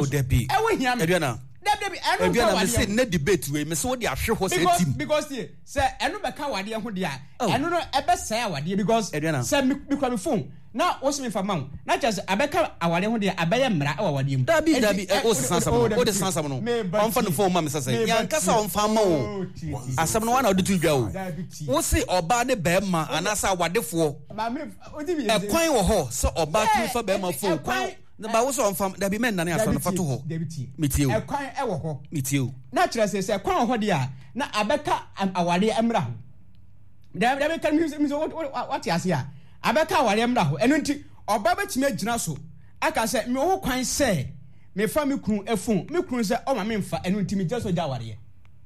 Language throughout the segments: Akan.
Oh debi. Ewe hiam. Eduana. Debi Eduana me say na debate we me say wo de ahwe ho say team. Because say eno be ka wade ho de a. Eno no ebe say wade because say me kwa me phone. Na wo se me fa ma wo. Na just abeka awade ho de abaye mra e wade mu. Dabi o sansam no. Onfa no phone ma me say. Yan kasa onfa ma wo. Asem no wa na odi tu dwa o. Wo se oba ne be ma anasa wadefo. Ma me odi bi. Ekwan wo ho so oba tu fa be ma phone kwan. Na ba wo so onfa da bi men na ne aso no fa to ho. Metie o. Ekwan e wo ho. Metie o. Na kire say ekwan ho de a na abeka awade emra ho. Da be kan mi so what ya say a. Abeka awade emra ho. Eno nti oba betime agina so. Aka say me ho kwan say me fa me kunu efun. Me kunu say o ma me mfa eno nti me just so ja awade.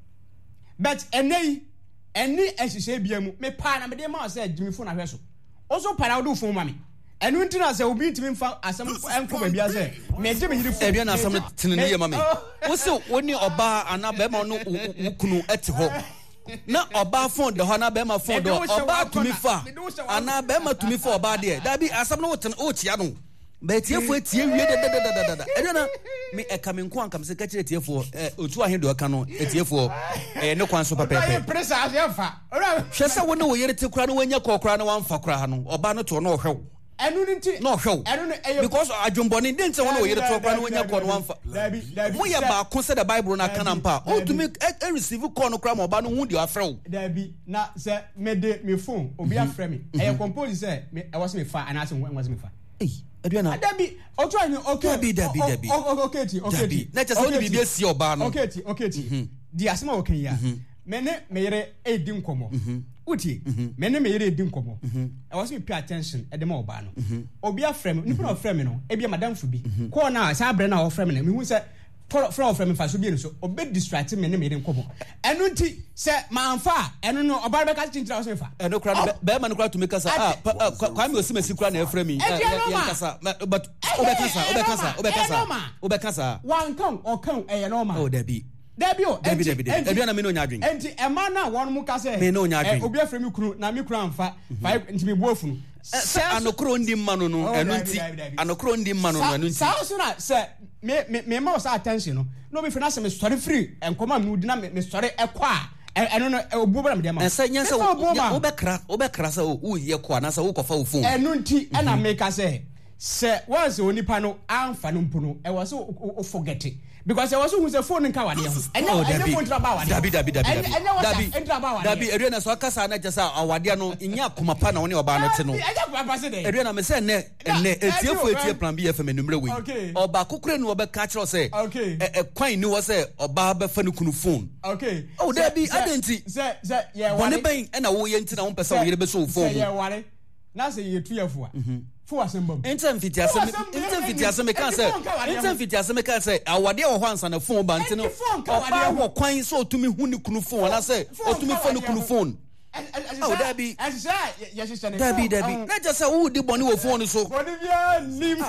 But eni ehihye bia mu me pa na me de ma say jimi fun na hwe so. Oso para do fun ma me. Enu nti na se obi ntimi mfa asem enko ba bia se me je me yiri fu ebia na asem tinene ye mame wo se woni oba ana be ma no kunu eti ho na oba phone de ho na be ma phone do oba tumi fa ana be ma tumi fa oba de da bi asem no woten o tia no be tiefo etie wie de ebia na me ekame nko ankam se ka kire tiefo otu ahedo ka no tiefo ne kwan so pepepe presa afa hwe se woni wo yere te kura no wanya kokora no wamfa kura no oba no to no hwew enu nti no hwew because adwomboni den se woni wo yere to kura no wanya ko no wamfa mo ye ba ko se the bible na kana mpa o to me receive call no kura mo oba no hu di afrew dabi na se me de me phone obi afre me compose se me e was me fa ana se was me fa Eduana dabi otu anyi okay dabi okay na just woni bibia si oba no okay di asema wo kan ya me ne me yere edi nkomo uti me ne me yere edi nkomo I was me pay attention e de ma oba no obi afre me nipa afre me no e bia madam fu bi ko na sa abre na ofre me na me hu se for from fa so bi so obe distract me ne me yere nkomo enu nti se manfa enu no oba be ka chinchira so fa enu kra be ma no kra to make us kwa me osimasi kra na afre me yankasa but obekasa one kan o kan e normal oh dabi Eduana me no nya adwen enti ema na won mu ka se me no nya adwen obi afre me kunu na me kura mfa fa enti me buafu no anokro ndi mma no no enu nti anokro ndi mma no enu nti sa so na se me ma sa attention no be fina se me story free enkoma me udina me story ekwa eno no obu bra me dem ense nyanse obekra se o ye kwa na se wo kofa wo phone enu nti na me ka se once onipa no amfa no mpo no e was o forget it because there was who say phone nka wade ho enya phone tra ba wade dabi Eduana so akasa na jesa awade no nya komapa na woni oba no te no Eduana me say ne etie plan B FM numre we oba kokure no obeka kire say kwan ni wo say oba be fa no kunu phone oh dabi adenti woni ben na wo ye ntina wo pesa wo yere be so phone ye ware na say ye tuyafo a for asembam interfiti aseme kan say awade wo ho ansa na phone ba ntino oba wo kwan so otumi hu ni kunu phone na say otumi fa ni kunu phone oh dabi na just say who di boni wo phone so boni bia nim